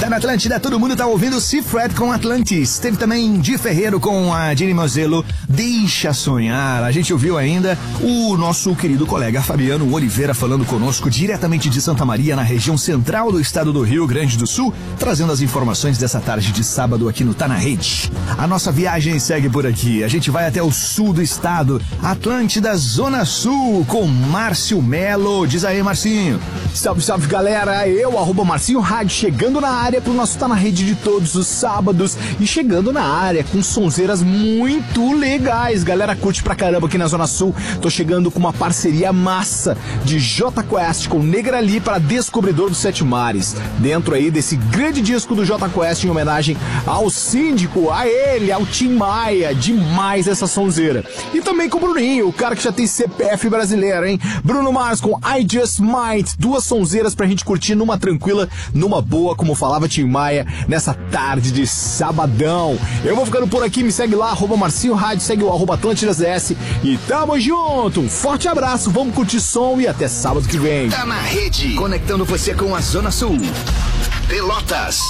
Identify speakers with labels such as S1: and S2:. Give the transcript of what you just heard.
S1: Tá na Atlântida, todo mundo tá ouvindo Seafred com Atlantis. Teve também Di Ferreiro com a Dini Mozelo, Deixa Sonhar. A gente ouviu ainda o nosso querido colega Fabiano Oliveira falando conosco diretamente de Santa Maria, na região central do estado do Rio Grande do Sul, trazendo as informações dessa tarde de sábado aqui no Tá na Rede. A nossa viagem segue por aqui. A gente vai até o sul do estado, Atlântida, Zona Sul, com Márcio Melo. Diz aí, Marcinho.
S2: Salve, salve, galera. Eu, @Marcinho Rádio, chegando na área pro nosso Tá na Rede de todos os sábados. E chegando na área com sonzeiras muito legais. Galera, curte pra caramba aqui na Zona Sul. Tô chegando com uma parceria massa de Jota Quest com Negrali para Descobridor dos Sete Mares. Dentro aí desse grande disco do Jota Quest em homenagem ao síndico, a ele, ao Tim Maia. Demais essa sonzeira. E também com o Bruninho, o cara que já tem CPF brasileiro, hein? Bruno Mars com I Just Might. Duas sonzeiras pra gente curtir numa tranquila, numa boa, como falava Tim Maia, nessa tarde de sabadão. Eu vou ficando por aqui, me segue lá, @Marcinho Rádio, segue o @AtlântidaS e tamo junto. Um forte abraço, vamos curtir som e até sábado que vem.
S1: Tá na Rede, conectando você com a Zona Sul. Pelotas.